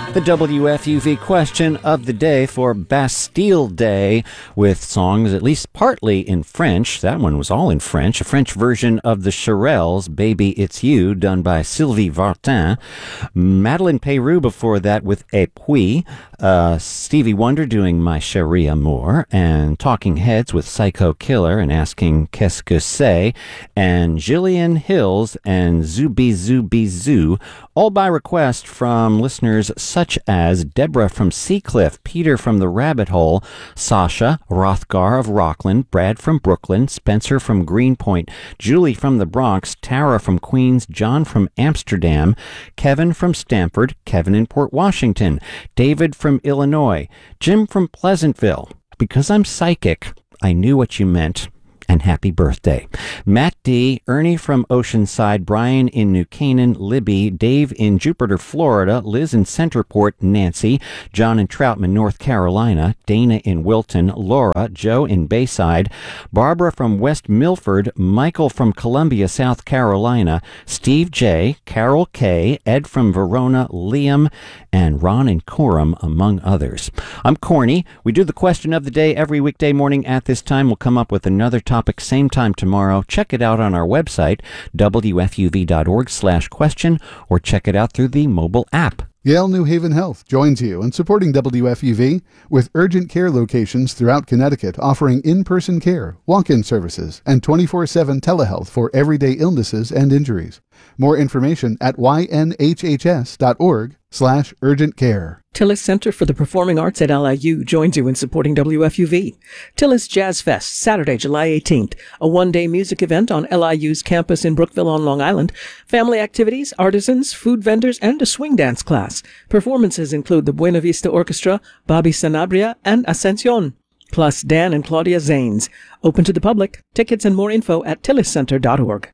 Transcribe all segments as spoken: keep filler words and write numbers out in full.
The W F U V question of the day for Bastille Day, with songs at least partly in French. That one was all in French. A French version of the Shirelles' Baby It's You, done by Sylvie Vartan. Madeleine Peyroux before that with Et Puis. Uh, Stevie Wonder doing My Chérie Amour. And Talking Heads with Psycho Killer and Asking Qu'est-ce que c'est. And Jillian Hills and Zooby Zooby Zoo, all by request from listeners such as Deborah from Seacliff, Peter from the Rabbit Hole, Sasha Rothgar of Rockland, Brad from Brooklyn, Spencer from Greenpoint, Julie from the Bronx, Tara from Queens, John from Amsterdam, Kevin from Stamford, Kevin in Port Washington, David from Illinois, Jim from Pleasantville. Because I'm psychic, I knew what you meant. And happy birthday. Matt D., Ernie from Oceanside, Brian in New Canaan, Libby, Dave in Jupiter, Florida, Liz in Centerport, Nancy, John in Troutman, North Carolina, Dana in Wilton, Laura, Joe in Bayside, Barbara from West Milford, Michael from Columbia, South Carolina, Steve J., Carol K., Ed from Verona, Liam, and Ron in Coram, among others. I'm Corny. We do the question of the day every weekday morning at this time. We'll come up with another topic same time tomorrow. Check it out on our website, W F U V dot org slash question, or check it out through the mobile app. Yale New Haven Health joins you in supporting W F U V with urgent care locations throughout Connecticut offering in-person care, walk-in services, and twenty-four seven telehealth for everyday illnesses and injuries. More information at Y N H H S dot org slash urgent care. Tillis Center for the Performing Arts at L I U joins you in supporting W F U V. Tillis Jazz Fest, Saturday, July eighteenth, a one-day music event on L I U's campus in Brookville on Long Island. Family activities, artisans, food vendors, and a swing dance class. Performances include the Buena Vista Orchestra, Bobby Sanabria, and Ascension, plus Dan and Claudia Zanes. Open to the public. Tickets and more info at tillis center dot org.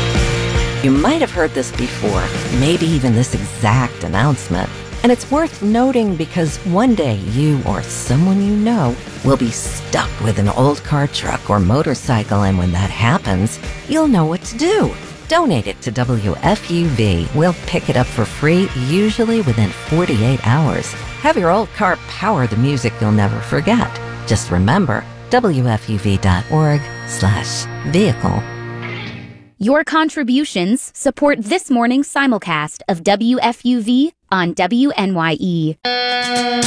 You might have heard this before, maybe even this exact announcement. And it's worth noting because one day you or someone you know will be stuck with an old car, truck, or motorcycle, and when that happens, you'll know what to do. Donate it to W F U V. We'll pick it up for free, usually within forty-eight hours. Have your old car power the music you'll never forget. Just remember, W F U V dot org slash vehicle. Your contributions support this morning's simulcast of W F U V on W N Y E.